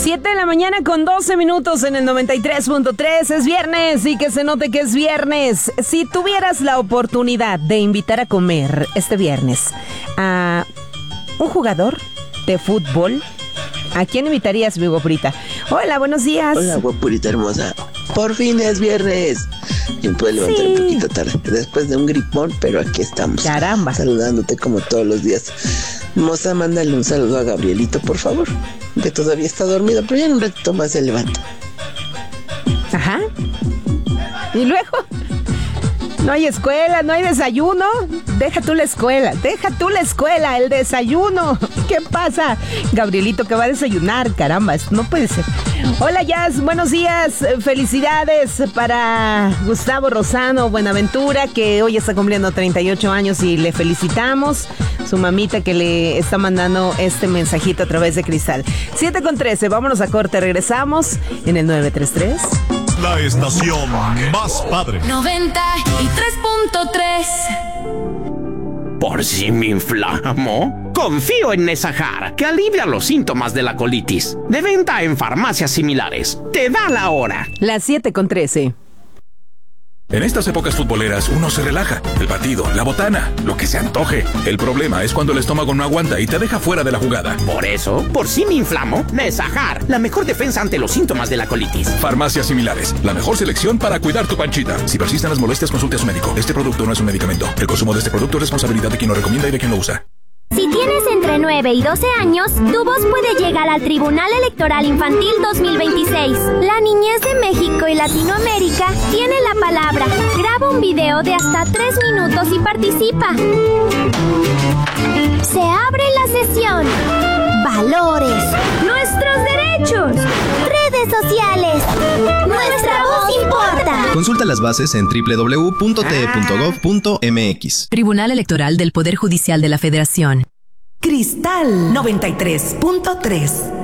7 de la mañana con 12 minutos en el 93.3. Es viernes y que se note que es viernes. Si tuvieras la oportunidad de invitar a comer este viernes a un jugador de fútbol, ¿a quién invitarías, mi guapurita? Hola, buenos días. Hola, guapurita hermosa. Por fin es viernes. Y me puedo levantar un poquito tarde, después de un gripón, pero aquí estamos. Caramba. Saludándote como todos los días. Moza, mándale un saludo a Gabrielito, por favor, que todavía está dormido, pero ya en un ratito más se levanta. Ajá. ¿Y luego? No hay escuela, no hay desayuno. Deja tú la escuela, el desayuno. ¿Qué pasa? Gabrielito que va a desayunar, caramba, esto no puede ser. Hola, Jazz, buenos días. Felicidades para Gustavo Rosano Buenaventura, que hoy está cumpliendo 38 años y le felicitamos. Su mamita que le está mandando este mensajito a través de Cristal. 7:13, vámonos a corte, regresamos en el 933. La estación más padre. 93.3. ¿Por si me inflamo? Confío en Nesajar, que alivia los síntomas de la colitis. De venta en farmacias similares. Te da la hora. Las 7:13. En estas épocas futboleras uno se relaja. El partido, la botana, lo que se antoje. El problema es cuando el estómago no aguanta y te deja fuera de la jugada. Por eso, por si me inflamo, Nesajar, la mejor defensa ante los síntomas de la colitis. Farmacias similares, la mejor selección para cuidar tu panchita. Si persisten las molestias, consulte a su médico. Este producto no es un medicamento. El consumo de este producto es responsabilidad de quien lo recomienda y de quien lo usa. Si tienes entre 9 y 12 años, tu voz puede llegar al Tribunal Electoral Infantil 2026. La niñez de México y Latinoamérica tiene la palabra. Graba un video de hasta 3 minutos y participa. Se abre la sesión. Valores. Nuestros derechos. Redes sociales. Nuestra voz importa. Consulta las bases en www.te.gov.mx. Tribunal Electoral del Poder Judicial de la Federación. Cristal 93.3.